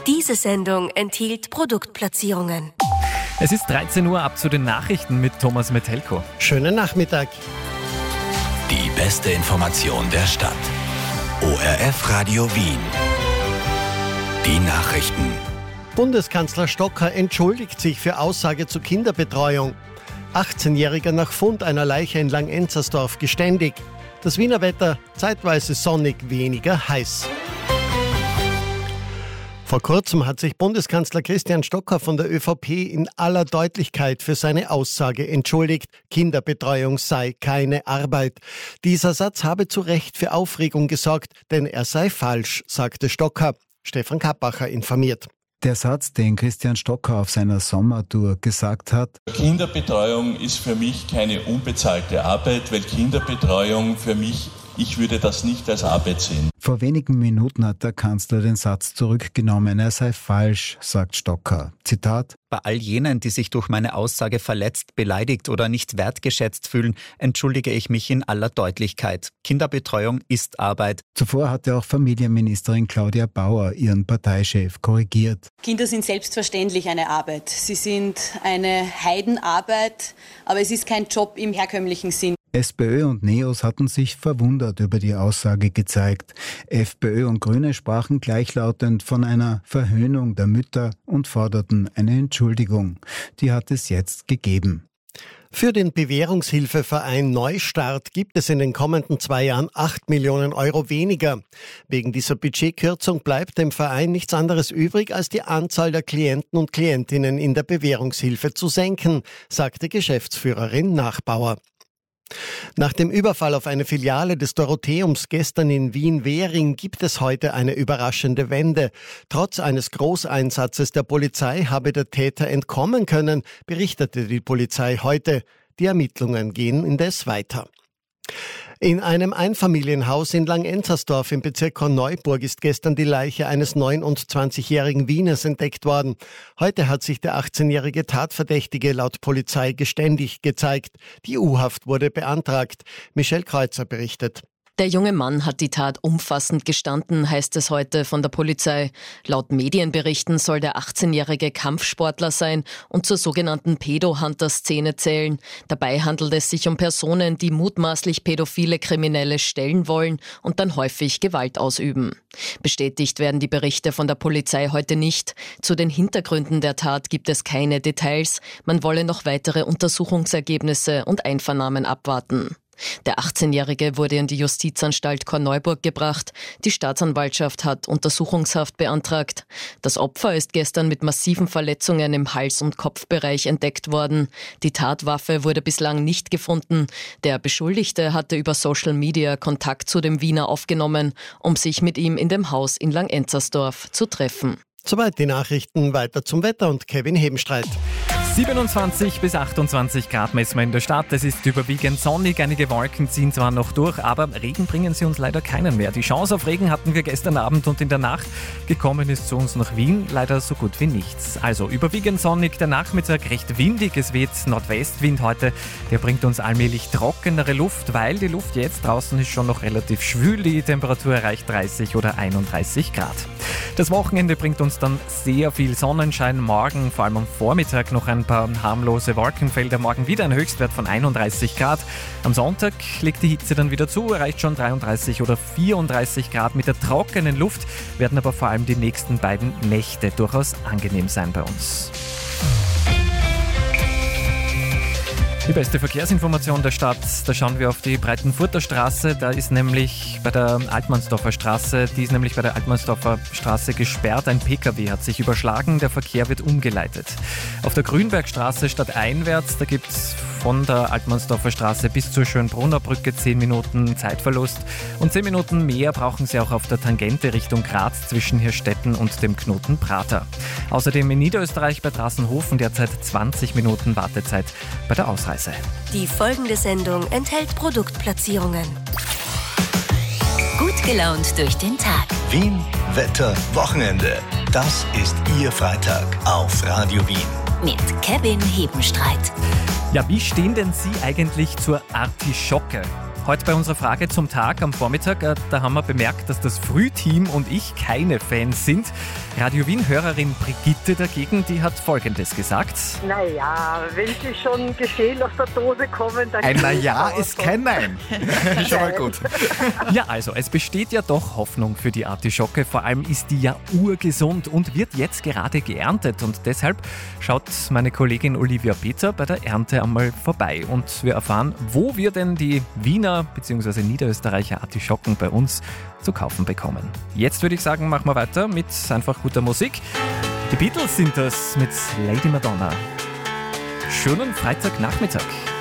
Diese Sendung enthielt Produktplatzierungen. Es ist 13 Uhr, ab zu den Nachrichten mit Thomas Metelko. Schönen Nachmittag. Die beste Information der Stadt. ORF Radio Wien. Die Nachrichten. Bundeskanzler Stocker entschuldigt sich für Aussage zu Kinderbetreuung. 18-Jähriger nach Fund einer Leiche in Langenzersdorf geständig. Das Wiener Wetter zeitweise sonnig, weniger heiß. Vor kurzem hat sich Bundeskanzler Christian Stocker von der ÖVP in aller Deutlichkeit für seine Aussage entschuldigt, Kinderbetreuung sei keine Arbeit. Dieser Satz habe zu Recht für Aufregung gesorgt, denn er sei falsch, sagte Stocker. Stefan Kappacher informiert. Der Satz, den Christian Stocker auf seiner Sommertour gesagt hat: Kinderbetreuung ist für mich keine unbezahlte Arbeit, weil Kinderbetreuung für mich, ich würde das nicht als Arbeit sehen. Vor wenigen Minuten hat der Kanzler den Satz zurückgenommen. Er sei falsch, sagt Stocker. Zitat: Bei all jenen, die sich durch meine Aussage verletzt, beleidigt oder nicht wertgeschätzt fühlen, entschuldige ich mich in aller Deutlichkeit. Kinderbetreuung ist Arbeit. Zuvor hatte auch Familienministerin Claudia Bauer ihren Parteichef korrigiert. Kinder sind selbstverständlich eine Arbeit. Sie sind eine Heidenarbeit, aber es ist kein Job im herkömmlichen Sinn. SPÖ und NEOS hatten sich verwundert über die Aussage gezeigt. FPÖ und Grüne sprachen gleichlautend von einer Verhöhnung der Mütter und forderten eine Entschuldigung. Die hat es jetzt gegeben. Für den Bewährungshilfeverein Neustart gibt es in den kommenden 2 Jahren 8 Millionen Euro weniger. Wegen dieser Budgetkürzung bleibt dem Verein nichts anderes übrig, als die Anzahl der Klienten und Klientinnen in der Bewährungshilfe zu senken, sagte Geschäftsführerin Nachbauer. Nach dem Überfall auf eine Filiale des Dorotheums gestern in Wien-Währing gibt es heute eine überraschende Wende. Trotz eines Großeinsatzes der Polizei habe der Täter entkommen können, berichtete die Polizei heute. Die Ermittlungen gehen indes weiter. In einem Einfamilienhaus in Langenzersdorf im Bezirk Korneuburg ist gestern die Leiche eines 29-jährigen Wieners entdeckt worden. Heute hat sich der 18-jährige Tatverdächtige laut Polizei geständig gezeigt. Die U-Haft wurde beantragt. Michelle Kreuzer berichtet. Der junge Mann hat die Tat umfassend gestanden, heißt es heute von der Polizei. Laut Medienberichten soll der 18-jährige Kampfsportler sein und zur sogenannten Pedo-Hunter-Szene zählen. Dabei handelt es sich um Personen, die mutmaßlich pädophile Kriminelle stellen wollen und dann häufig Gewalt ausüben. Bestätigt werden die Berichte von der Polizei heute nicht. Zu den Hintergründen der Tat gibt es keine Details. Man wolle noch weitere Untersuchungsergebnisse und Einvernahmen abwarten. Der 18-Jährige wurde in die Justizanstalt Korneuburg gebracht. Die Staatsanwaltschaft hat Untersuchungshaft beantragt. Das Opfer ist gestern mit massiven Verletzungen im Hals- und Kopfbereich entdeckt worden. Die Tatwaffe wurde bislang nicht gefunden. Der Beschuldigte hatte über Social Media Kontakt zu dem Wiener aufgenommen, um sich mit ihm in dem Haus in Langenzersdorf zu treffen. Soweit die Nachrichten, weiter zum Wetter und Kevin Hebenstreit. 27 bis 28 Grad messen wir in der Stadt. Es ist überwiegend sonnig, einige Wolken ziehen zwar noch durch, aber Regen bringen sie uns leider keinen mehr. Die Chance auf Regen hatten wir gestern Abend und in der Nacht. Gekommen ist zu uns nach Wien leider so gut wie nichts. Also überwiegend sonnig, der Nachmittag recht windig, es weht Nordwestwind heute. Der bringt uns allmählich trockenere Luft, weil die Luft jetzt draußen ist schon noch relativ schwül. Die Temperatur erreicht 30 oder 31 Grad. Das Wochenende bringt uns dann sehr viel Sonnenschein. Morgen, vor allem am Vormittag, noch ein paar harmlose Wolkenfelder. Morgen wieder ein Höchstwert von 31 Grad. Am Sonntag legt die Hitze dann wieder zu, erreicht schon 33 oder 34 Grad. Mit der trockenen Luft werden aber vor allem die nächsten beiden Nächte durchaus angenehm sein bei uns. Die beste Verkehrsinformation der Stadt, da schauen wir auf die Breitenfurter Straße, da ist nämlich bei der Altmannsdorfer Straße, gesperrt, ein PKW hat sich überschlagen, der Verkehr wird umgeleitet. Auf der Grünbergstraße stadteinwärts, da gibt es von der Altmannsdorfer Straße bis zur Schönbrunner Brücke 10 Minuten Zeitverlust und 10 Minuten mehr brauchen Sie auch auf der Tangente Richtung Graz zwischen Hirstetten und dem Knoten Prater. Außerdem in Niederösterreich bei Drassenhofen derzeit 20 Minuten Wartezeit bei der Ausreise. Die folgende Sendung enthält Produktplatzierungen. Gut gelaunt durch den Tag. Wien, Wetter, Wochenende. Das ist Ihr Freitag auf Radio Wien. Mit Kevin Hebenstreit. Ja, wie stehen denn Sie eigentlich zur Artischocke? Heute bei unserer Frage zum Tag am Vormittag, da haben wir bemerkt, dass das Frühteam und ich keine Fans sind. Radio Wien-Hörerin Brigitte dagegen, die hat Folgendes gesagt. Naja, wenn sie schon geschält aus der Dose kommen, dann... Ein Naja ist kein Nein. Schon mal gut. Ja, also es besteht ja doch Hoffnung für die Artischocke. Vor allem ist die ja urgesund und wird jetzt gerade geerntet. Und deshalb schaut meine Kollegin Olivia Peter bei der Ernte einmal vorbei. Und wir erfahren, wo wir denn die Wiener bzw. Niederösterreicher Artischocken bei uns zu kaufen bekommen. Jetzt würde ich sagen, machen wir weiter mit einfach guter Musik. Die Beatles sind das mit Lady Madonna. Schönen Freitagnachmittag.